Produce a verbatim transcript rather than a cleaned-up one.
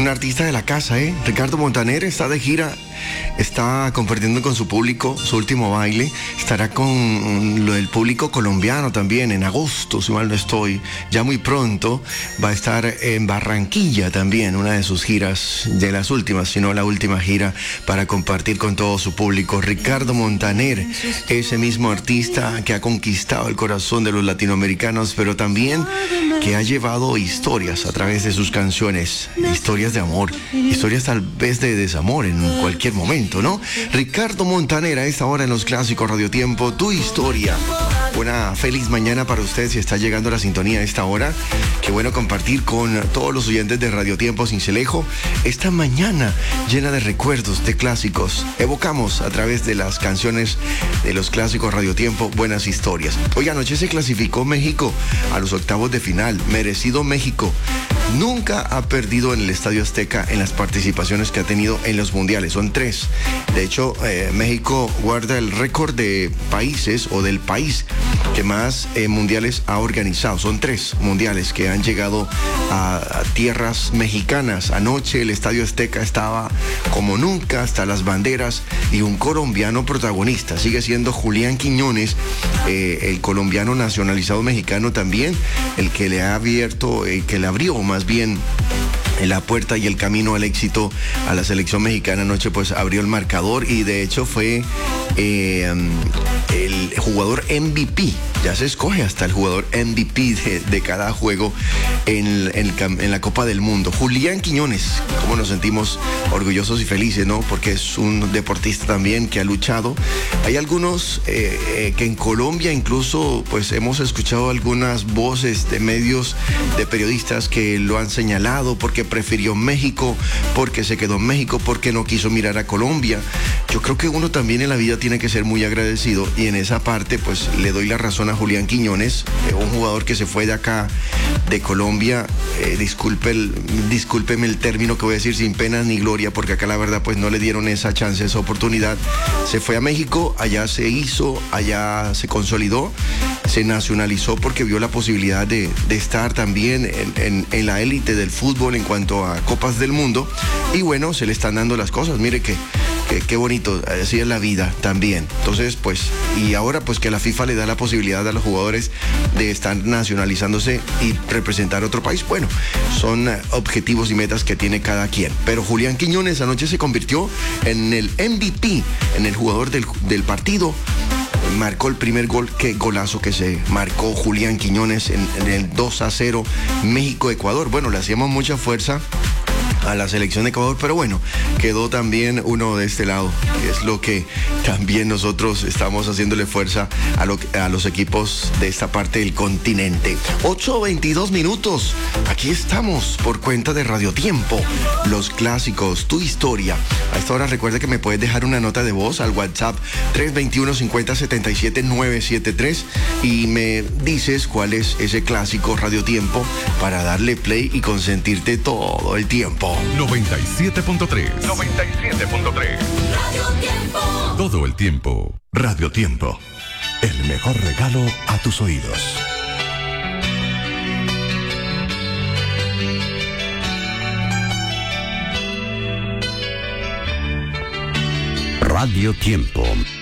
un artista de la casa, ¿eh? Ricardo Montaner está de gira, está compartiendo con su público su último baile. Estará con lo del público colombiano también en agosto, si mal no estoy. Ya muy pronto va a estar en Barranquilla también, una de sus giras, de las últimas, si no la última gira, para compartir con todo su público. Ricardo Montaner, ese mismo artista que ha conquistado el corazón de los latinoamericanos, pero también que ha llevado historias a través de sus canciones, historias de amor, historias tal vez de desamor en cualquier momento, ¿no? Ricardo Montaner a esta hora en los clásicos Radio Tiempo, tu historia. Una feliz mañana para usted si está llegando a la sintonía a esta hora. Qué bueno compartir con todos los oyentes de Radio Tiempo Sincelejo esta mañana llena de recuerdos, de clásicos. Evocamos a través de las canciones de los clásicos Radio Tiempo buenas historias. Hoy anoche se clasificó México a los octavos de final. Merecido México. Nunca ha perdido en el Estadio Azteca en las participaciones que ha tenido en los mundiales. Son tres. De hecho, eh, México guarda el récord de países o del país que más eh, mundiales ha organizado. Son tres mundiales que han llegado a, a tierras mexicanas. Anoche el Estadio Azteca estaba como nunca, hasta las banderas, y un colombiano protagonista. Sigue siendo Julián Quiñones, eh, el colombiano nacionalizado mexicano también, el que le ha abierto, el que le abrió más bien en la puerta y el camino al éxito a la selección mexicana. Anoche pues abrió el marcador y de hecho fue eh, el jugador M V P. Ya se escoge hasta el jugador M V P de, de cada juego en, en, en la Copa del Mundo. Julián Quiñones, cómo nos sentimos orgullosos y felices, ¿no? Porque es un deportista también que ha luchado. Hay algunos eh, eh, que en Colombia incluso pues hemos escuchado algunas voces de medios, de periodistas que lo han señalado porque prefirió México, porque se quedó en México, porque no quiso mirar a Colombia. Yo creo que uno también en la vida tiene que ser muy agradecido y en esa parte pues le doy la razón a Julián Quiñones, eh, un jugador que se fue de acá, de Colombia, eh, disculpe el, discúlpeme el término que voy a decir, sin pena ni gloria, porque acá la verdad pues no le dieron esa chance, esa oportunidad. Se fue a México, allá se hizo, allá se consolidó, se nacionalizó porque vio la posibilidad de, de estar también en, en, en la élite del fútbol en cuanto a Copas del Mundo, y bueno, se le están dando las cosas. Mire que Qué, qué bonito, así es la vida también. Entonces, pues, y ahora pues que la FIFA le da la posibilidad a los jugadores de estar nacionalizándose y representar otro país. Bueno, son objetivos y metas que tiene cada quien. Pero Julián Quiñones anoche se convirtió en el M V P, en el jugador del, del partido. Marcó el primer gol, qué golazo que se marcó Julián Quiñones en, en el dos a cero México-Ecuador. Bueno, le hacíamos mucha fuerza a la selección de Ecuador, pero bueno, quedó también uno de este lado, que es lo que también nosotros estamos haciéndole fuerza a, lo, a los equipos de esta parte del continente. ocho veintidós minutos, aquí estamos por cuenta de Radio Tiempo, los clásicos, tu historia. A esta hora recuerda que me puedes dejar una nota de voz al WhatsApp tres dos uno, cinco cero, siete siete, nueve siete tres y me dices cuál es ese clásico Radio Tiempo para darle play y consentirte todo el tiempo. noventa y siete punto tres. noventa y siete punto tres. Radio Tiempo. Todo el tiempo. Radio Tiempo. El mejor regalo a tus oídos. Radio Tiempo.